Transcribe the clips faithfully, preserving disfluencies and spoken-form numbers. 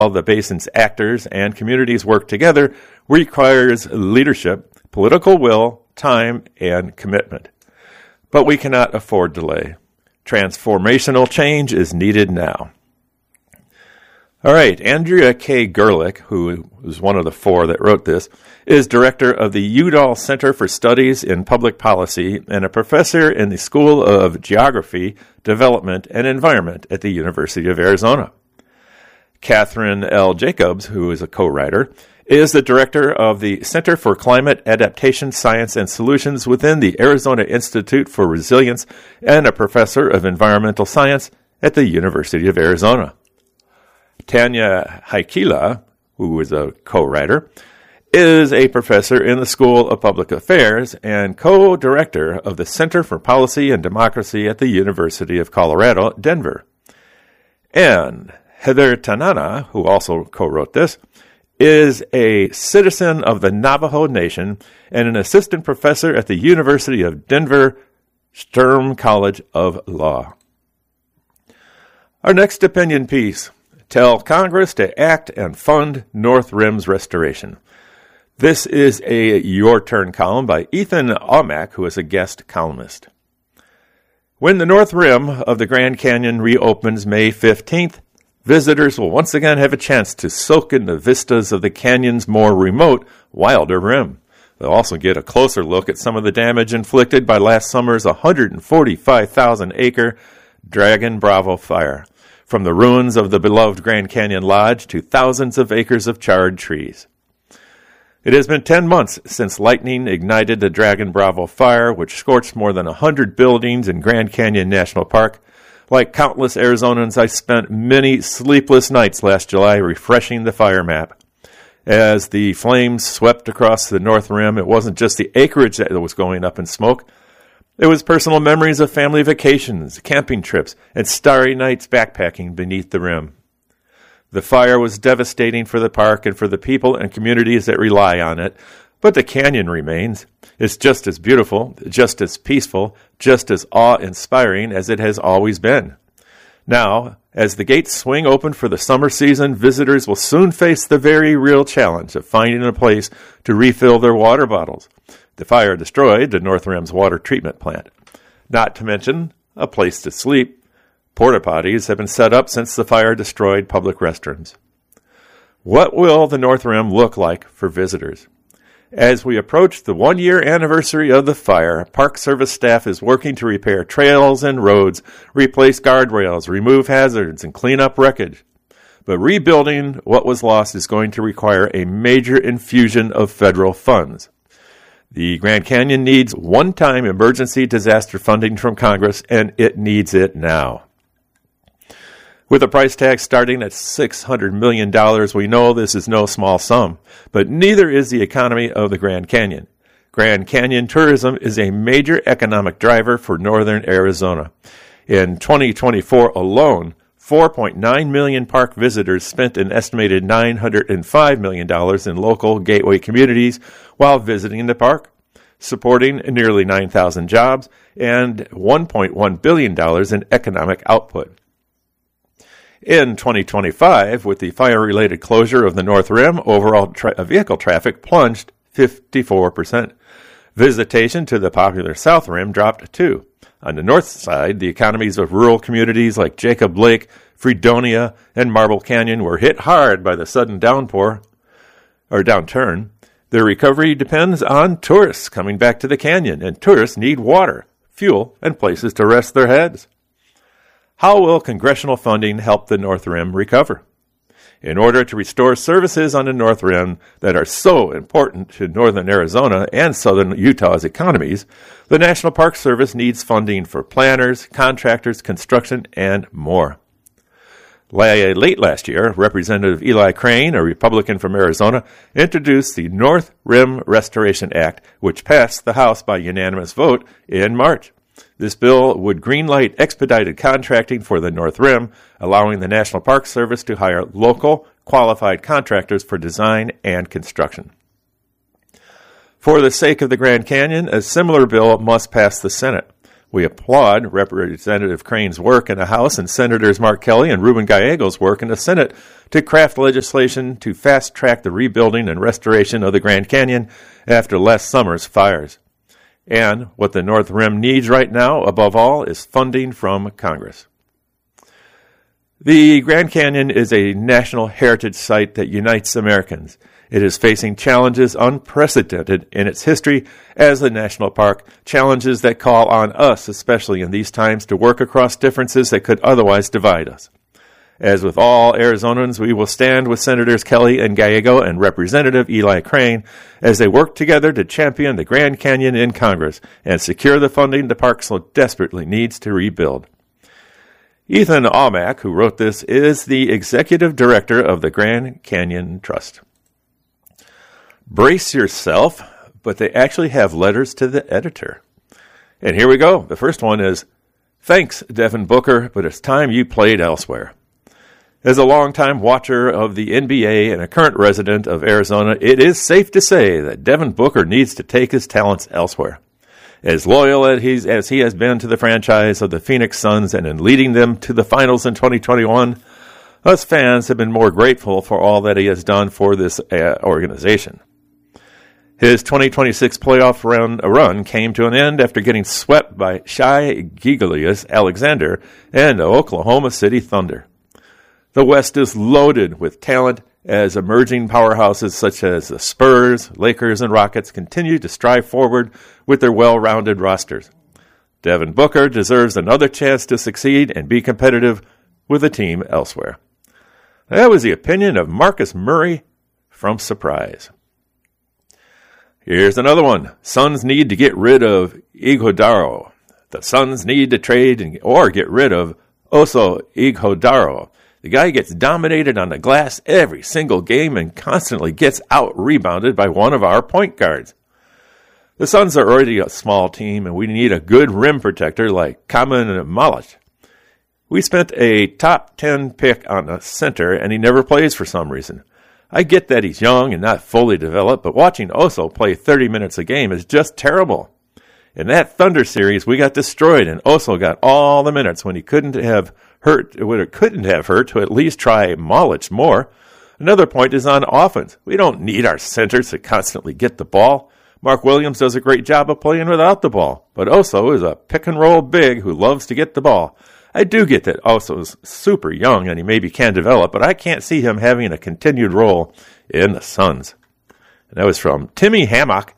all the basin's actors and communities work together requires leadership, political will, time, and commitment. But we cannot afford delay. Transformational change is needed now. All right, Andrea K. Gerlich, who was one of the four that wrote this, is director of the Udall Center for Studies in Public Policy and a professor in the School of Geography, Development, and Environment at the University of Arizona. Catherine L. Jacobs, who is a co-writer, is the director of the Center for Climate Adaptation Science and Solutions within the Arizona Institute for Resilience and a professor of environmental science at the University of Arizona. Tanya Haikila, who is a co-writer, is a professor in the School of Public Affairs and co-director of the Center for Policy and Democracy at the University of Colorado, Denver. And Heather Tanana, who also co-wrote this, is a citizen of the Navajo Nation and an assistant professor at the University of Denver Sturm College of Law. Our next opinion piece: Tell Congress to act and fund North Rim's restoration. This is a Your Turn column by Ethan Aumack, who is a guest columnist. When the North Rim of the Grand Canyon reopens May fifteenth, visitors will once again have a chance to soak in the vistas of the canyon's more remote, wilder rim. They'll also get a closer look at some of the damage inflicted by last summer's one hundred forty-five thousand acre Dragon Bravo fire, from the ruins of the beloved Grand Canyon Lodge to thousands of acres of charred trees. It has been ten months since lightning ignited the Dragon Bravo fire, which scorched more than one hundred buildings in Grand Canyon National Park. Like countless Arizonans, I spent many sleepless nights last July refreshing the fire map. As the flames swept across the North Rim, it wasn't just the acreage that was going up in smoke. It was personal memories of family vacations, camping trips, and starry nights backpacking beneath the rim. The fire was devastating for the park and for the people and communities that rely on it, but the canyon remains. It's just as beautiful, just as peaceful, just as awe-inspiring as it has always been. Now, as the gates swing open for the summer season, visitors will soon face the very real challenge of finding a place to refill their water bottles. The fire destroyed the North Rim's water treatment plant. Not to mention a place to sleep. Porta potties have been set up since the fire destroyed public restrooms. What will the North Rim look like for visitors? As we approach the one-year anniversary of the fire, Park Service staff is working to repair trails and roads, replace guardrails, remove hazards, and clean up wreckage. But rebuilding what was lost is going to require a major infusion of federal funds. The Grand Canyon needs one-time emergency disaster funding from Congress, and it needs it now. With a price tag starting at six hundred million dollars, we know this is no small sum, but neither is the economy of the Grand Canyon. Grand Canyon tourism is a major economic driver for northern Arizona. In twenty twenty-four alone, four point nine million park visitors spent an estimated nine hundred five million dollars in local gateway communities while visiting the park, supporting nearly nine thousand jobs and one point one billion dollars in economic output. In twenty twenty-five, with the fire-related closure of the North Rim, overall tra- vehicle traffic plunged fifty-four percent. Visitation to the popular South Rim dropped too. On the north side, the economies of rural communities like Jacob Lake, Fredonia, and Marble Canyon were hit hard by the sudden downpour or downturn. Their recovery depends on tourists coming back to the canyon, and tourists need water, fuel, and places to rest their heads. How will congressional funding help the North Rim recover? In order to restore services on the North Rim that are so important to northern Arizona and southern Utah's economies, the National Park Service needs funding for planners, contractors, construction, and more. Late last year, Representative Eli Crane, a Republican from Arizona, introduced the North Rim Restoration Act, which passed the House by unanimous vote in March. This bill would greenlight expedited contracting for the North Rim, allowing the National Park Service to hire local, qualified contractors for design and construction. For the sake of the Grand Canyon, a similar bill must pass the Senate. We applaud Representative Crane's work in the House and Senators Mark Kelly and Ruben Gallegos' work in the Senate to craft legislation to fast-track the rebuilding and restoration of the Grand Canyon after last summer's fires. And what the North Rim needs right now, above all, is funding from Congress. The Grand Canyon is a national heritage site that unites Americans. It is facing challenges unprecedented in its history as a national park, challenges that call on us, especially in these times, to work across differences that could otherwise divide us. As with all Arizonans, we will stand with Senators Kelly and Gallego and Representative Eli Crane as they work together to champion the Grand Canyon in Congress and secure the funding the park so desperately needs to rebuild. Ethan Almack, who wrote this, is the executive director of the Grand Canyon Trust. Brace yourself, but they actually have letters to the editor. And here we go. The first one is, "Thanks, Devin Booker, but it's time you played elsewhere." As a longtime watcher of the N B A and a current resident of Arizona, it is safe to say that Devin Booker needs to take his talents elsewhere. As loyal as, he's, as he has been to the franchise of the Phoenix Suns and in leading them to the finals in twenty twenty-one, us fans have been more grateful for all that he has done for this uh, organization. His twenty twenty-six playoff run, run came to an end after getting swept by Shai Gilgeous-Alexander and the Oklahoma City Thunder. The West is loaded with talent as emerging powerhouses such as the Spurs, Lakers, and Rockets continue to strive forward with their well-rounded rosters. Devin Booker deserves another chance to succeed and be competitive with a team elsewhere. That was the opinion of Marcus Murray from Surprise. Here's another one. Suns need to get rid of Iguodaro. The Suns need to trade or get rid of Oso Iguodaro. The guy gets dominated on the glass every single game and constantly gets out-rebounded by one of our point guards. The Suns are already a small team, and we need a good rim protector like Kamen Malic. We spent a top ten pick on a center, and he never plays for some reason. I get that he's young and not fully developed, but watching Oso play thirty minutes a game is just terrible. In that Thunder series, we got destroyed, and Oso got all the minutes when he couldn't have hurt, when it couldn't have hurt to at least try Malic more. Another point is on offense. We don't need our centers to constantly get the ball. Mark Williams does a great job of playing without the ball, but Oso is a pick-and-roll big who loves to get the ball. I do get that Oso's super young and he maybe can develop, but I can't see him having a continued role in the Suns. And that was from Timmy Hammock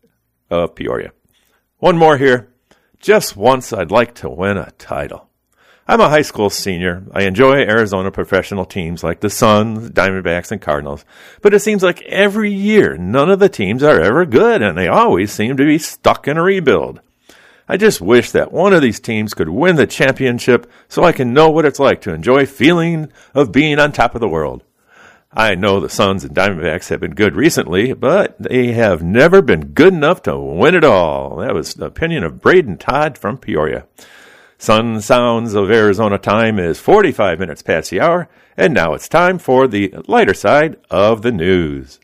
of Peoria. One more here. Just once I'd like to win a title. I'm a high school senior. I enjoy Arizona professional teams like the Suns, Diamondbacks, and Cardinals. But it seems like every year, none of the teams are ever good, and they always seem to be stuck in a rebuild. I just wish that one of these teams could win the championship so I can know what it's like to enjoy feeling of being on top of the world. I know the Suns and Diamondbacks have been good recently, but they have never been good enough to win it all. That was the opinion of Braden Todd from Peoria. Sun Sounds of Arizona time is forty-five minutes past the hour, and now it's time for the lighter side of the news.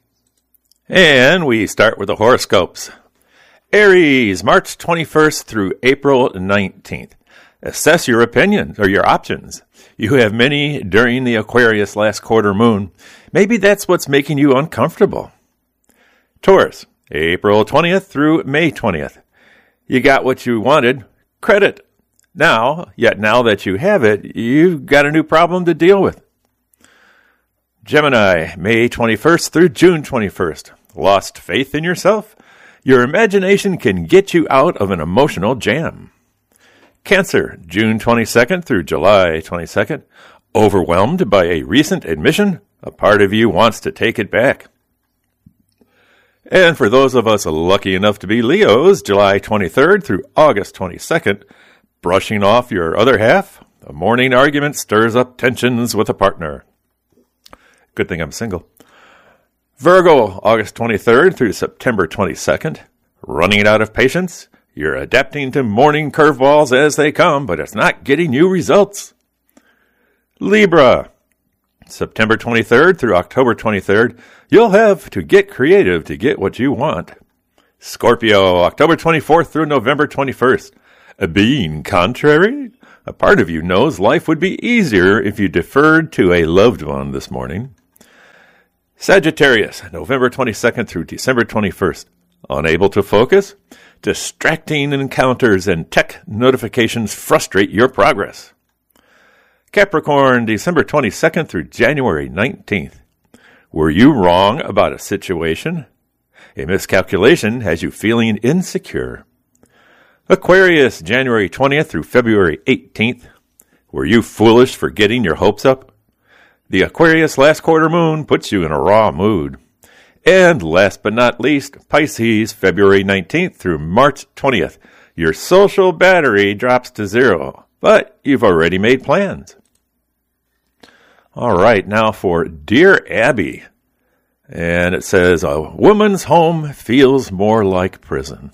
And we start with the horoscopes. Aries, March twenty-first through April nineteenth. Assess your opinions or your options. You have many during the Aquarius last quarter moon. Maybe that's what's making you uncomfortable. Taurus, April twentieth through May twentieth. You got what you wanted. Credit. Now, yet now that you have it, you've got a new problem to deal with. Gemini, May twenty-first through June twenty-first. Lost faith in yourself? Your imagination can get you out of an emotional jam. Cancer, June twenty-second through July twenty-second. Overwhelmed by a recent admission? A part of you wants to take it back. And for those of us lucky enough to be Leos, July twenty-third through August twenty-second, brushing off your other half? A morning argument stirs up tensions with a partner. Good thing I'm single. Virgo, August twenty-third through September twenty-second. Running out of patience? You're adapting to morning curveballs as they come, but it's not getting you results. Libra, September twenty-third through October twenty-third. You'll have to get creative to get what you want. Scorpio, October twenty-fourth through November twenty-first. Being contrary, a part of you knows life would be easier if you deferred to a loved one this morning. Sagittarius, November twenty-second through December twenty-first. Unable to focus? Distracting encounters and tech notifications frustrate your progress. Capricorn, December twenty-second through January nineteenth. Were you wrong about a situation? A miscalculation has you feeling insecure. Aquarius, January twentieth through February eighteenth. Were you foolish for getting your hopes up? The Aquarius last quarter moon puts you in a raw mood. And last but not least, Pisces, February nineteenth through March twentieth. Your social battery drops to zero, but you've already made plans. All right, now for Dear Abby. And it says, a woman's home feels more like prison.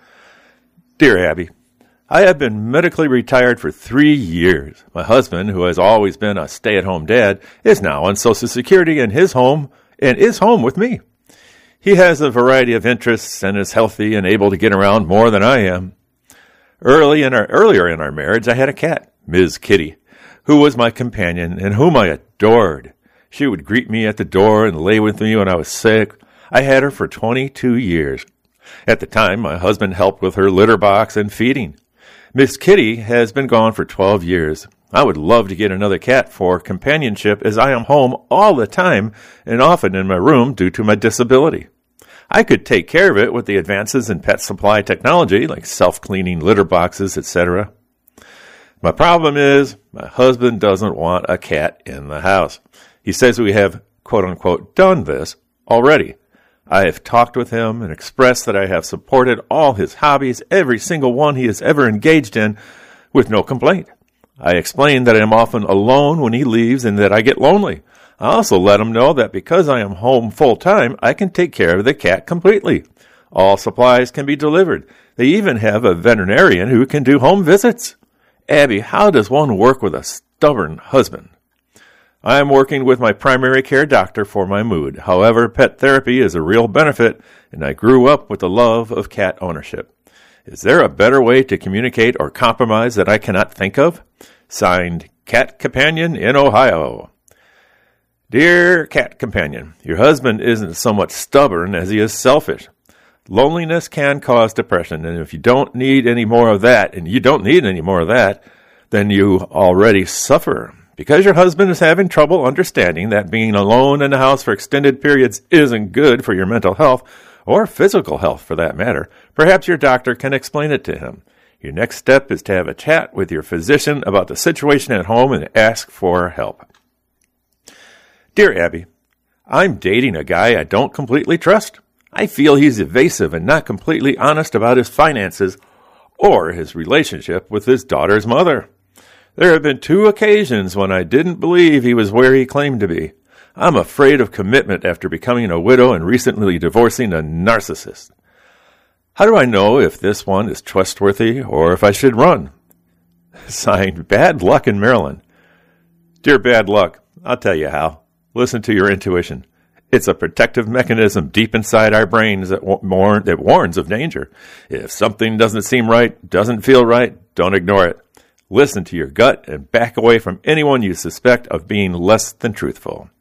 Dear Abby, I have been medically retired for three years. My husband, who has always been a stay-at-home dad, is now on Social Security in his home and is home with me. He has a variety of interests and is healthy and able to get around more than I am. Early in our, earlier in our marriage, I had a cat, Miz Kitty, who was my companion and whom I adored. She would greet me at the door and lay with me when I was sick. I had her for twenty-two years. At the time, my husband helped with her litter box and feeding. Miss Kitty has been gone for twelve years. I would love to get another cat for companionship as I am home all the time and often in my room due to my disability. I could take care of it with the advances in pet supply technology like self-cleaning litter boxes, et cetera. My problem is my husband doesn't want a cat in the house. He says we have, quote-unquote, done this already. I have talked with him and expressed that I have supported all his hobbies, every single one he has ever engaged in, with no complaint. I explained that I am often alone when he leaves and that I get lonely. I also let him know that because I am home full-time, I can take care of the cat completely. All supplies can be delivered. They even have a veterinarian who can do home visits. Abby, how does one work with a stubborn husband? I am working with my primary care doctor for my mood. However, pet therapy is a real benefit, and I grew up with the love of cat ownership. Is there a better way to communicate or compromise that I cannot think of? Signed, Cat Companion in Ohio. Dear Cat Companion, your husband isn't so much stubborn as he is selfish. Loneliness can cause depression, and if you don't need any more of that, and you don't need any more of that, then you already suffer. Because your husband is having trouble understanding that being alone in the house for extended periods isn't good for your mental health, or physical health for that matter, perhaps your doctor can explain it to him. Your next step is to have a chat with your physician about the situation at home and ask for help. Dear Abby, I'm dating a guy I don't completely trust. I feel he's evasive and not completely honest about his finances or his relationship with his daughter's mother. There have been two occasions when I didn't believe he was where he claimed to be. I'm afraid of commitment after becoming a widow and recently divorcing a narcissist. How do I know if this one is trustworthy or if I should run? Signed, Bad Luck in Maryland. Dear Bad Luck, I'll tell you how. Listen to your intuition. It's a protective mechanism deep inside our brains that, warn, that warns of danger. If something doesn't seem right, doesn't feel right, don't ignore it. Listen to your gut and back away from anyone you suspect of being less than truthful.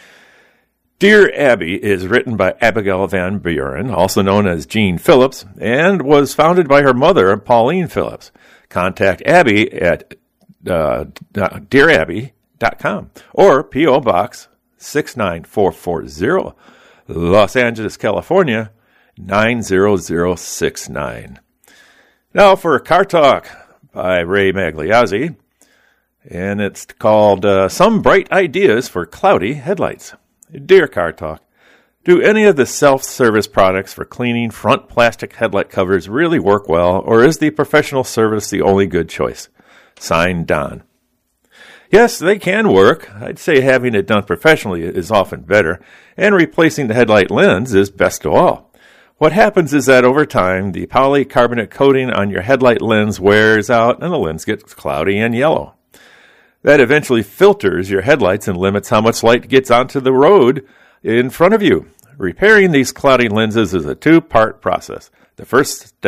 Dear Abby is written by Abigail Van Buren, also known as Jean Phillips, and was founded by her mother, Pauline Phillips. Contact Abby at uh, dear abby dot com or P O Box six nine four four zero, Los Angeles, California, nine zero zero six nine. Now for Car Talk by Ray Magliazzi, and it's called uh, Some Bright Ideas for Cloudy Headlights. Dear Car Talk, do any of the self-service products for cleaning front plastic headlight covers really work well, or is the professional service the only good choice? Signed, Don. Yes, they can work. I'd say having it done professionally is often better, and replacing the headlight lens is best of all. What happens is that over time, the polycarbonate coating on your headlight lens wears out and the lens gets cloudy and yellow. That eventually filters your headlights and limits how much light gets onto the road in front of you. Repairing these cloudy lenses is a two-part process. The first step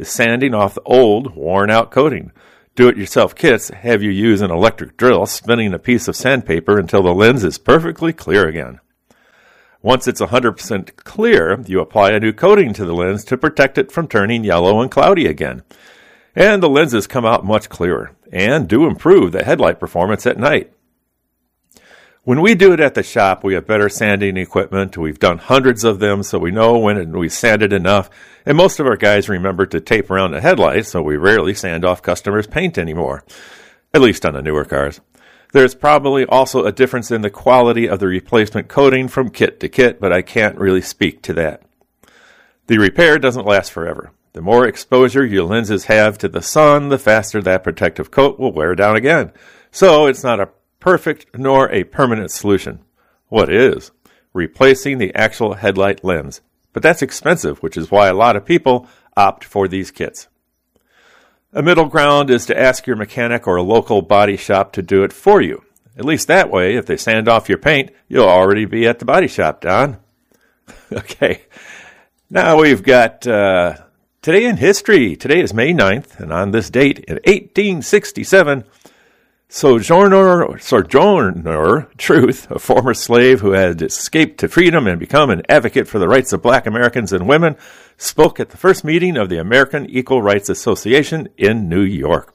is sanding off the old, worn-out coating. Do-it-yourself kits have you use an electric drill spinning a piece of sandpaper until the lens is perfectly clear again. Once it's one hundred percent clear, you apply a new coating to the lens to protect it from turning yellow and cloudy again. And the lenses come out much clearer and do improve the headlight performance at night. When we do it at the shop, we have better sanding equipment. We've done hundreds of them, so we know when we've sanded enough. And most of our guys remember to tape around the headlights, so we rarely sand off customers' paint anymore, at least on the newer cars. There's probably also a difference in the quality of the replacement coating from kit to kit, but I can't really speak to that. The repair doesn't last forever. The more exposure your lenses have to the sun, the faster that protective coat will wear down again. So it's not a perfect nor a permanent solution. What is? Replacing the actual headlight lens. But that's expensive, which is why a lot of people opt for these kits. A middle ground is to ask your mechanic or a local body shop to do it for you. At least that way, if they sand off your paint, you'll already be at the body shop, Don. Okay, now we've got uh, today in history. Today is May ninth, and on this date in eighteen sixty-seven, Sojourner, Sojourner Truth, a former slave who had escaped to freedom and become an advocate for the rights of black Americans and women, spoke at the first meeting of the American Equal Rights Association in New York.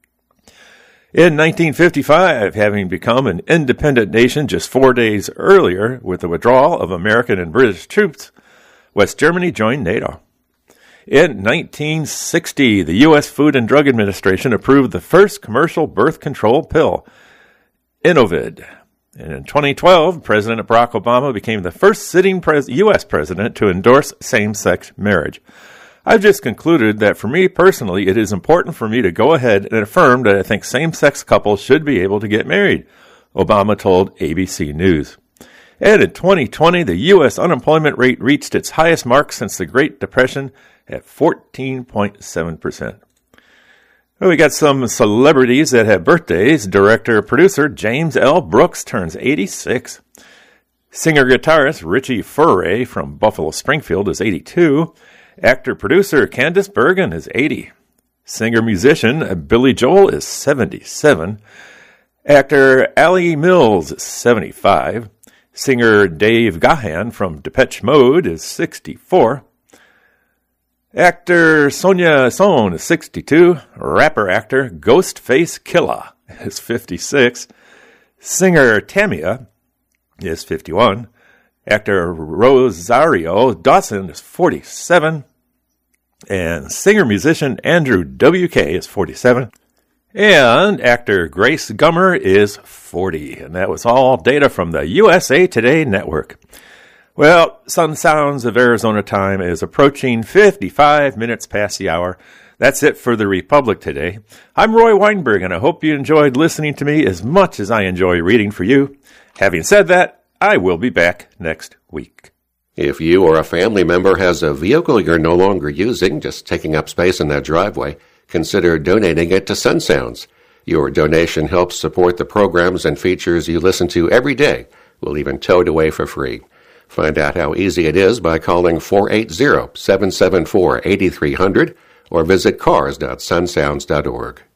In nineteen fifty-five, having become an independent nation just four days earlier with the withdrawal of American and British troops, West Germany joined NATO. In nineteen sixty, the U S Food and Drug Administration approved the first commercial birth control pill, Inovid. And in twenty twelve, President Barack Obama became the first sitting pres- U S president to endorse same-sex marriage. I've just concluded that for me personally, it is important for me to go ahead and affirm that I think same-sex couples should be able to get married, Obama told A B C News. And in twenty twenty, the U S unemployment rate reached its highest mark since the Great Depression at fourteen point seven percent. Well, we got some celebrities that have birthdays. Director-producer James L. Brooks turns eighty-six. Singer-guitarist Richie Furay from Buffalo Springfield is eighty-two. Actor-producer Candice Bergen is eighty. Singer-musician Billy Joel is seventy-seven. Actor Allie Mills is seventy-five. Singer Dave Gahan from Depeche Mode is sixty-four. Actor Sonia Sohn is sixty-two. Rapper-actor Ghostface Killah is fifty-six. Singer Tamia is fifty-one. Actor Rosario Dawson is forty-seven. And singer-musician Andrew W K is forty-seven. And actor Grace Gummer is forty. And that was all data from the U S A Today Network. Well, Sun Sounds of Arizona time is approaching fifty-five minutes past the hour. That's it for the Republic today. I'm Roy Weinberg, and I hope you enjoyed listening to me as much as I enjoy reading for you. Having said that, I will be back next week. If you or a family member has a vehicle you're no longer using, just taking up space in that driveway, consider donating it to Sun Sounds. Your donation helps support the programs and features you listen to every day. We'll even tow it away for free. Find out how easy it is by calling four eight zero, seven seven four, eight three zero zero or visit cars dot sun sounds dot org.